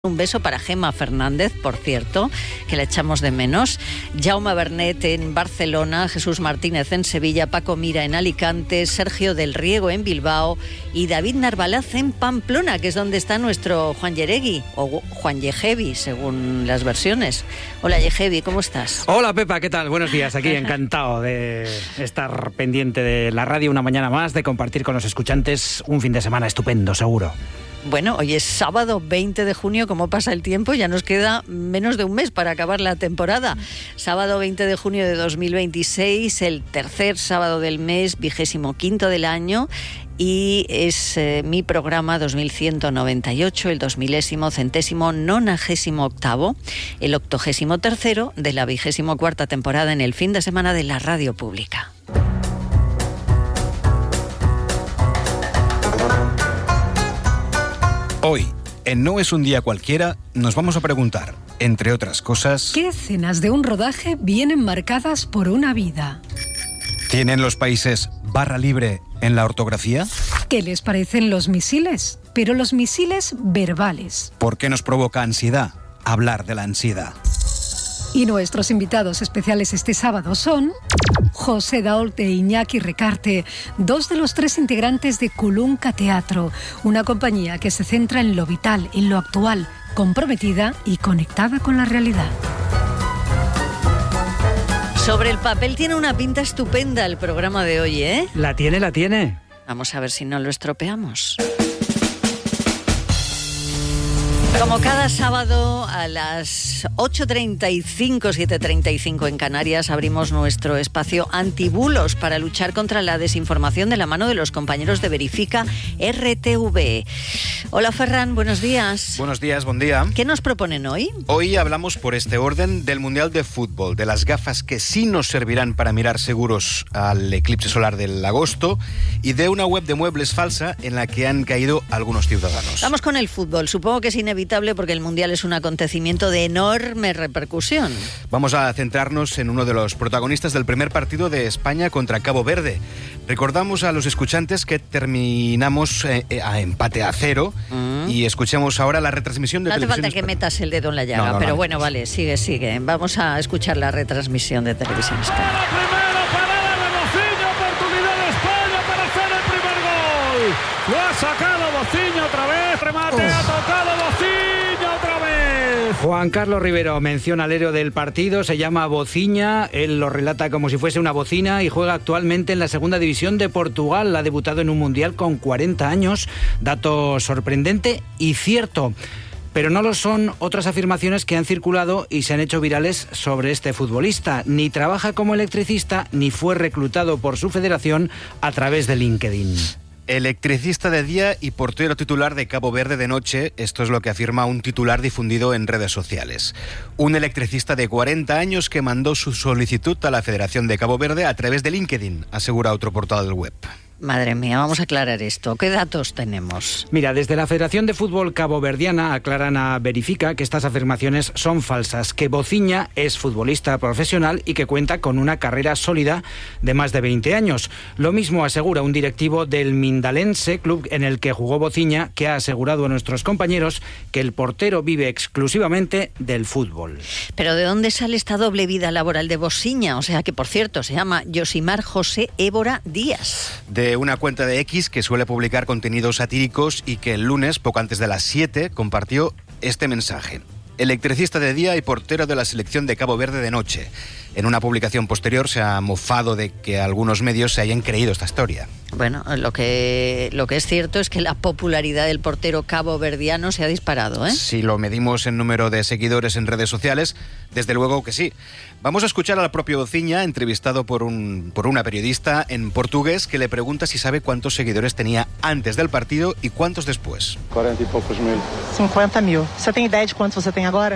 Un beso para Gemma Fernández, por cierto, que la echamos de menos. Jaume Bernet en Barcelona, Jesús Martínez en Sevilla, Paco Mira en Alicante, Sergio del Riego en Bilbao y David Narvalaz en Pamplona, que es donde está nuestro Juan Yeregui, o Juan Yejevi, según las versiones. Hola Yejevi, ¿cómo estás? Hola Pepa, ¿qué tal? Buenos días, aquí encantado de estar pendiente de la radio una mañana más, de compartir con los escuchantes un fin de semana estupendo, seguro. Bueno, hoy es sábado 20 de junio, ¿cómo pasa el tiempo? Ya nos queda menos de un mes para acabar la temporada. Sábado 20 de junio de 2026, el tercer sábado del mes, 25º del año, y es mi programa 2198, el 2198, el 83º de la 24ª temporada en el fin de semana de la radio pública. Hoy, en No es un día cualquiera, nos vamos a preguntar, entre otras cosas... ¿Qué escenas de un rodaje vienen marcadas por una vida? ¿Tienen los países barra libre en la ortografía? ¿Qué les parecen los misiles? Pero los misiles verbales. ¿Por qué nos provoca ansiedad hablar de la ansiedad? Y nuestros invitados especiales este sábado son... José Dault e Iñaki Recarte, dos de los tres integrantes de Culunca Teatro, una compañía que se centra en lo vital, en lo actual, comprometida y conectada con la realidad. Sobre el papel tiene una pinta estupenda el programa de hoy, ¿eh? La tiene. Vamos a ver si no lo estropeamos. Como cada sábado a las 8:35, 7:35 en Canarias, abrimos nuestro espacio Antibulos para luchar contra la desinformación de la mano de los compañeros de Verifica RTV. Hola Ferran, buenos días. Buenos días, buen día. ¿Qué nos proponen hoy? Hoy hablamos por este orden del Mundial de Fútbol, de las gafas que sí nos servirán para mirar seguros al eclipse solar del agosto y de una web de muebles falsa en la que han caído algunos ciudadanos. Vamos con el fútbol. Supongo que es inevitable porque el Mundial es un acontecimiento de enorme repercusión. Vamos a centrarnos en uno de los protagonistas del primer partido de España contra Cabo Verde. Recordamos a los escuchantes que terminamos a empate a 0 y escuchemos ahora la retransmisión de televisión. No hace falta que metas el dedo en la llaga, pero bueno, vale, sigue. Vamos a escuchar la retransmisión de Televisión Española. Lo ha sacado Bociño otra vez, remate, ha tocado Bociño otra vez. Juan Carlos Rivero menciona al héroe del partido, se llama Bociña, él lo relata como si fuese una bocina y juega actualmente en la segunda división de Portugal, ha debutado en un mundial con 40 años, dato sorprendente y cierto. Pero no lo son otras afirmaciones que han circulado y se han hecho virales sobre este futbolista. Ni trabaja como electricista, ni fue reclutado por su federación a través de LinkedIn. Electricista de día y portero titular de Cabo Verde de noche, esto es lo que afirma un titular difundido en redes sociales. Un electricista de 40 años que mandó su solicitud a la Federación de Cabo Verde a través de LinkedIn, asegura otro portal web. Madre mía, vamos a aclarar esto. ¿Qué datos tenemos? Mira, desde la Federación de Fútbol Caboverdiana aclaran a Verifica que estas afirmaciones son falsas, que Bociña es futbolista profesional y que cuenta con una carrera sólida de más de 20 años. Lo mismo asegura un directivo del Mindalense, club en el que jugó Bociña, que ha asegurado a nuestros compañeros que el portero vive exclusivamente del fútbol. ¿Pero de dónde sale esta doble vida laboral de Bociña? O sea, que por cierto se llama Yosimar José Évora Díaz. De una cuenta de X que suele publicar contenidos satíricos y que el lunes, poco antes de las 7, compartió este mensaje. Electricista de día y portero de la selección de Cabo Verde de noche. En una publicación posterior se ha mofado de que algunos medios se hayan creído esta historia. Bueno, lo que es cierto es que la popularidad del portero caboverdiano se ha disparado, ¿eh? Si lo medimos en número de seguidores en redes sociales, desde luego que sí. Vamos a escuchar al propio Bociña, entrevistado por una periodista en portugués, que le pregunta si sabe cuántos seguidores tenía antes del partido y cuántos después. 40 y pocos mil. 50.000. ¿Você tem ideia de cuántos você tem agora?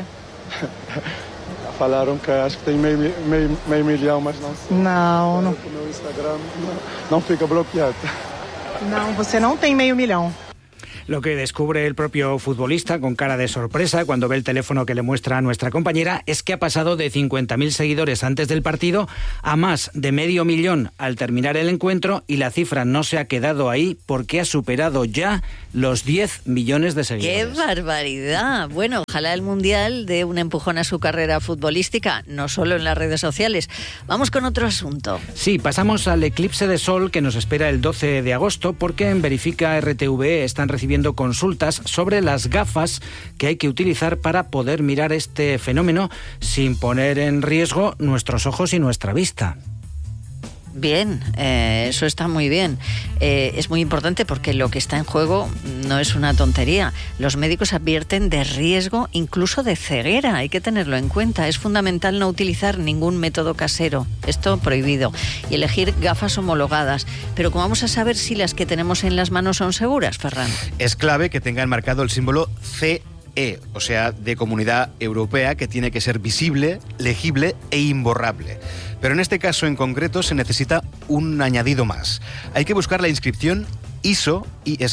Falaram que acho que tem meio milhão, mas não sei. Não. O meu Instagram não fica bloqueado. Não, você não tem 500.000. Lo que descubre el propio futbolista con cara de sorpresa cuando ve el teléfono que le muestra a nuestra compañera es que ha pasado de 50.000 seguidores antes del partido a más de 500.000 al terminar el encuentro, y la cifra no se ha quedado ahí porque ha superado ya los 10 millones de seguidores. ¡Qué barbaridad! Bueno, ojalá el Mundial dé un empujón a su carrera futbolística, no solo en las redes sociales. Vamos con otro asunto. Sí, pasamos al eclipse de sol que nos espera el 12 de agosto porque en Verifica RTV están recibiendo consultas sobre las gafas que hay que utilizar para poder mirar este fenómeno sin poner en riesgo nuestros ojos y nuestra vista. Bien, eso está muy bien. Es muy importante porque lo que está en juego no es una tontería. Los médicos advierten de riesgo, incluso de ceguera. Hay que tenerlo en cuenta. Es fundamental no utilizar ningún método casero. Esto prohibido. Y elegir gafas homologadas. Pero ¿cómo vamos a saber si las que tenemos en las manos son seguras, Ferran? Es clave que tengan marcado el símbolo CE, o sea, de Comunidad Europea, que tiene que ser visible, legible e imborrable. Pero en este caso en concreto se necesita un añadido más. Hay que buscar la inscripción ISO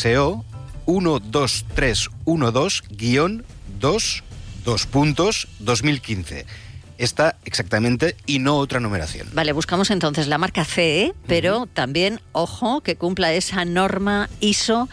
12312-2-2015. Esta exactamente y no otra numeración. Vale, buscamos entonces la marca CE, pero también, ojo, que cumpla esa norma ISO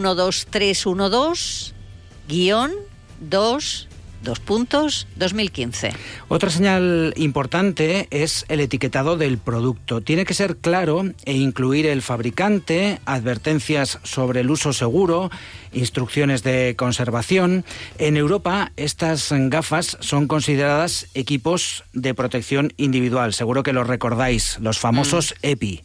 12312-2015. Otra señal importante es el etiquetado del producto. Tiene que ser claro e incluir el fabricante, advertencias sobre el uso seguro, instrucciones de conservación. En Europa, estas gafas son consideradas equipos de protección individual. Seguro que los recordáis, los famosos EPI.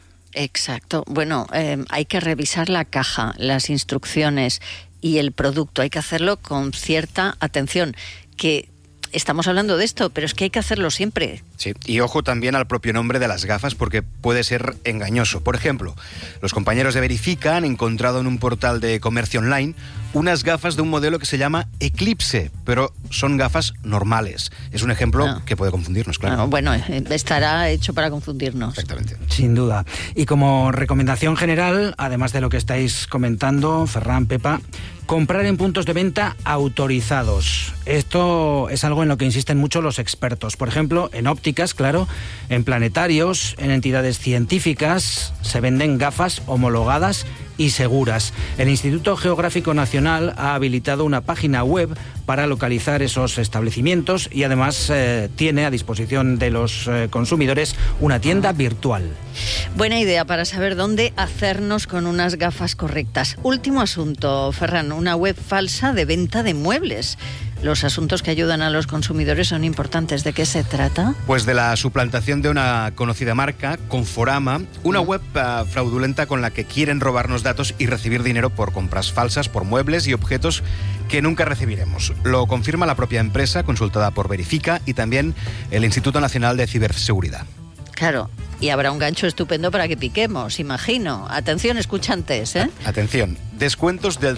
Exacto. Bueno, hay que revisar la caja, las instrucciones y el producto. Hay que hacerlo con cierta atención, que estamos hablando de esto, pero es que hay que hacerlo siempre. Sí, y ojo también al propio nombre de las gafas porque puede ser engañoso. Por ejemplo, los compañeros de Verifica han encontrado en un portal de comercio online unas gafas de un modelo que se llama Eclipse, pero son gafas normales. Es un ejemplo que puede confundirnos, claro. Bueno, estará hecho para confundirnos. Exactamente. Sin duda. Y como recomendación general, además de lo que estáis comentando, Ferran, Pepa, comprar en puntos de venta autorizados. Esto es algo en lo que insisten mucho los expertos. Por ejemplo, en ópticas, claro, en planetarios, en entidades científicas, se venden gafas homologadas y seguras. El Instituto Geográfico Nacional ha habilitado una página web para localizar esos establecimientos y además tiene a disposición de los consumidores una tienda virtual. Buena idea para saber dónde hacernos con unas gafas correctas. Último asunto, Ferran, una web falsa de venta de muebles. Los asuntos que ayudan a los consumidores son importantes. ¿De qué se trata? Pues de la suplantación de una conocida marca, Conforama, una web fraudulenta con la que quieren robarnos datos y recibir dinero por compras falsas, por muebles y objetos que nunca recibiremos. Lo confirma la propia empresa, consultada por Verifica, y también el Instituto Nacional de Ciberseguridad. Claro, y habrá un gancho estupendo para que piquemos, imagino. Atención, escuchantes, ¿eh? Atención, descuentos del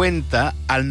50 al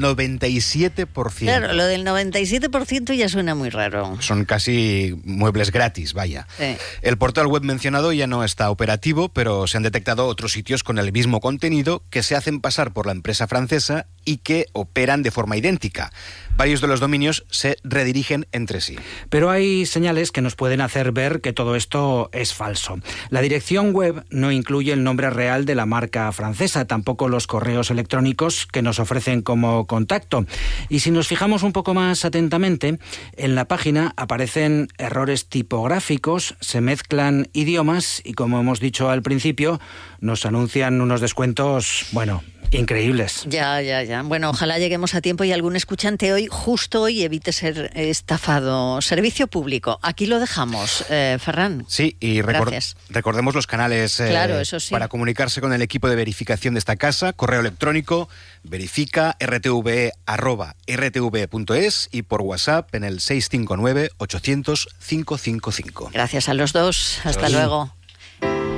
97%. Claro, lo del 97% ya suena muy raro. Son casi muebles gratis, vaya. Sí. El portal web mencionado ya no está operativo, pero se han detectado otros sitios con el mismo contenido que se hacen pasar por la empresa francesa y que operan de forma idéntica. Varios de los dominios se redirigen entre sí. Pero hay señales que nos pueden hacer ver que todo esto es falso. La dirección web no incluye el nombre real de la marca francesa, tampoco los correos electrónicos que nos ofrecen como contacto. Y si nos fijamos un poco más atentamente, en la página aparecen errores tipográficos, se mezclan idiomas y, como hemos dicho al principio, nos anuncian unos descuentos, bueno, increíbles. Ya. Bueno, ojalá lleguemos a tiempo y algún escuchante hoy, justo hoy, evite ser estafado. Servicio público. Aquí lo dejamos, Ferran. Sí, y recordemos los canales claro, eso sí, para comunicarse con el equipo de verificación de esta casa. Correo electrónico verifica@rtve.es y por WhatsApp en el 659 800 555. Gracias a los dos. Hasta luego.